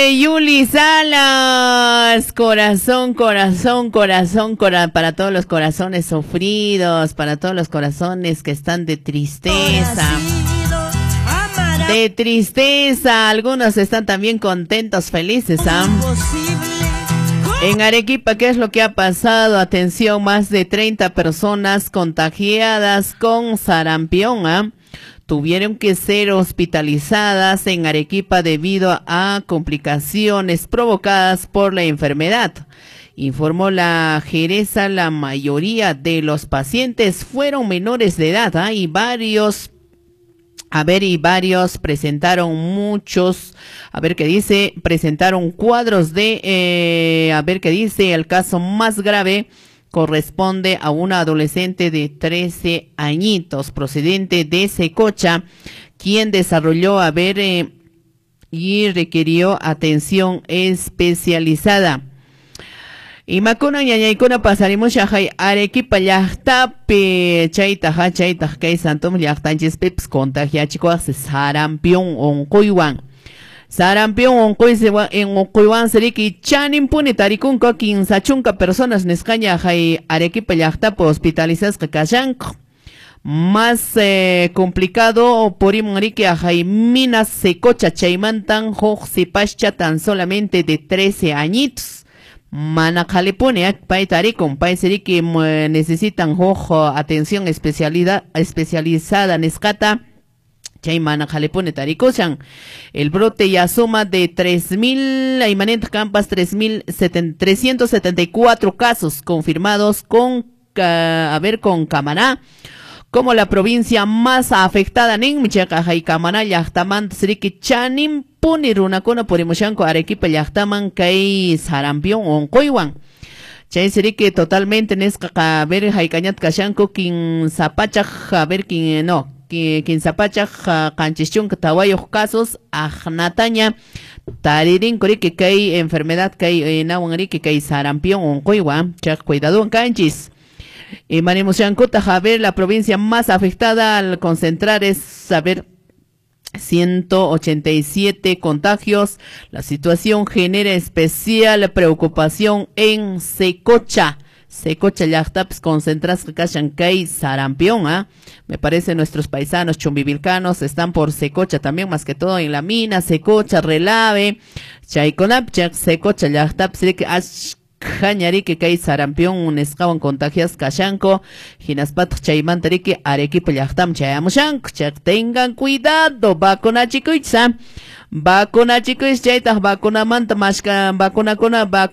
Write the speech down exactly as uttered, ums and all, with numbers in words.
dice Yuli Salas, corazón, corazón, corazón, cora para todos los corazones sufridos, para todos los corazones que están de tristeza. De tristeza, algunos están también contentos, felices, ¿ah? En Arequipa, ¿qué es lo que ha pasado? Atención, más de treinta personas contagiadas con sarampión, ¿ah? Tuvieron que ser hospitalizadas en Arequipa debido a complicaciones provocadas por la enfermedad. Informó la Jereza, la mayoría de los pacientes fueron menores de edad, ¿ah? y varios A ver, y varios presentaron muchos, a ver qué dice, presentaron cuadros de, eh, a ver qué dice, el caso más grave corresponde a una adolescente de trece añitos, procedente de Secocha, quien desarrolló, a ver, eh, y requirió atención especializada. Y Macuna ñañaykuna pasaremos yahay Arequipa llaqtapi chaytaqa chaytaqa kay santum llaqtanchispipas contagiachikuaqsi sarampión onquywan. Sarampión onquysiwan en onquywan seriki chaninpuni tarikunqa quince chunka personas nisqaña hay Arequipa llaqtapi hospitalizasqa kashanqa. Más eh, complicado por imanriki hay Minas Secocha chaymantan huk sipascha tan solamente de trece añitos. Mana Jalipone, Paitaricum, Paiseri que necesitan ojo, atención especialidad, especializada, Nescata, Chaymana Jalipone Taricoshan. El brote ya suma de tres mil, Aymanent Campas, tres mil trescientos setenta y cuatro casos confirmados con, uh, a ver, con Camaná, como la provincia más afectada en Michaca, y Camaná, Yachtaman, Sriki Chanim, Punir una cona por Emoshanco, Arequipa, Yachtaman, Kai, Sarampión, Oncoiwan. Chay Sriki totalmente Nesca, a ver, Haicañat Kashanco, Kin Zapacha, a ver, Kin, no, Kin Zapacha, Canchichun, Tawayo, casos, Ajnataña, Taririn, Coriki, Kai, enfermedad, Kai, Nawanriki, Kai, Sarampión, Oncoiwan, Chak, cuidado en Canchis. Y Marimushancota, a ver, la provincia más afectada al concentrar es saber ciento ochenta y siete contagios. La situación genera especial preocupación en Secocha. Secocha Llaqtaps concentras Kashankay Sarampión, ¿ah? Me parece nuestros paisanos chumbivilcanos están por Secocha también, más que todo en la mina, Secocha, Relave, Chayconapchak, Secocha Llaqtaps, Jañarique kay sarampión nescawan contagias kashanko hinaspat chaymantariki Arequipa llaqtam chayamushanko chak tengan cuidado vacunachikuysa vacunachikuys chaytaq vacunamanta mashka vacunakuna